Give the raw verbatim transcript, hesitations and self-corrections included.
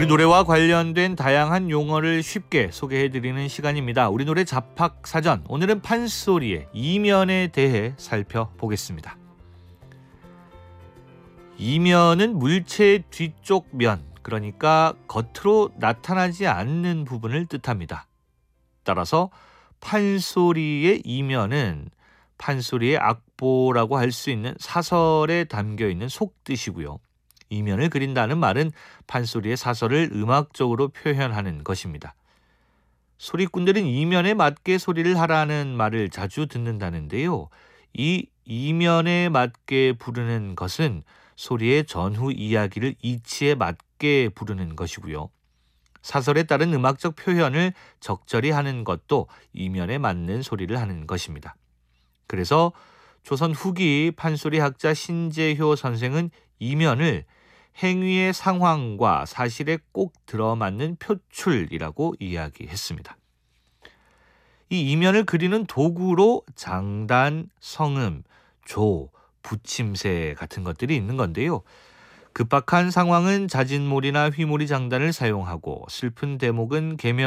우리 노래와 관련된 다양한 용어를 쉽게 소개해드리는 시간입니다. 우리 노래 잡학사전, 오늘은 판소리의 이면에 대해 살펴보겠습니다. 이면은 물체의 뒤쪽 면, 그러니까 겉으로 나타나지 않는 부분을 뜻합니다. 따라서 판소리의 이면은 판소리의 악보라고 할 수 있는 사설에 담겨있는 속뜻이고요. 이면을 그린다는 말은 판소리의 사설을 음악적으로 표현하는 것입니다. 소리꾼들은 이면에 맞게 소리를 하라는 말을 자주 듣는다는데요. 이 이면에 맞게 부르는 것은 소리의 전후 이야기를 이치에 맞게 부르는 것이고요. 사설에 따른 음악적 표현을 적절히 하는 것도 이면에 맞는 소리를 하는 것입니다. 그래서 조선 후기 판소리학자 신재효 선생은 이면을 행위의 상황과 사실에 꼭 들어맞는 표출이라고 이야기했습니다. 이 이면을 그리는 도구로 장단, 성음, 조, 붙임새 같은 것들이 있는 건데요. 급박한 상황은 자진몰이나 휘몰이 장단을 사용하고 슬픈 대목은 계면